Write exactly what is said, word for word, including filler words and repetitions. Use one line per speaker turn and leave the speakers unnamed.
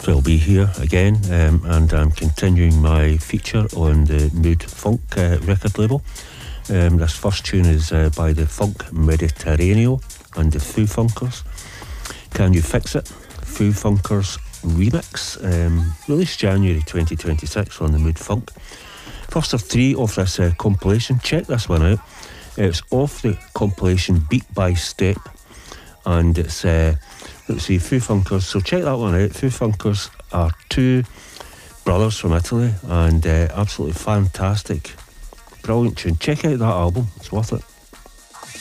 Phil B here again, um, and I'm continuing my feature on the Mood Funk uh, record label. Um, this first tune is uh, by the Funk Mediterraneo and the Foo Funkers. Can You Fix It? Foo Funkers remix, um, released January twenty twenty-six on the Mood Funk. First of three off this uh, compilation. Check this one out. It's off the compilation Beat by Step, and it's uh, let's see, Foo Funkers. So check that one out. Foo Funkers are two brothers from Italy, and uh, absolutely fantastic, brilliant tune. Check out that album; it's worth it.